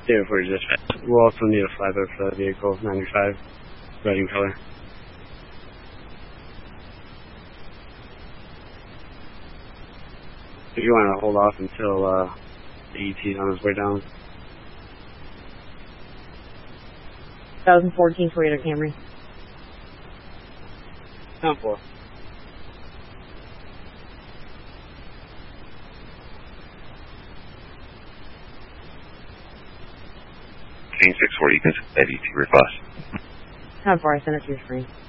Yeah, for dispatch. We'll also need a flatbed for that vehicle, 95, red in color. If you want to hold off until the ET's on his way down. 2014 Toyota Camry. Down 4. King 640, you can send that ET request. Time for I send it to your screen.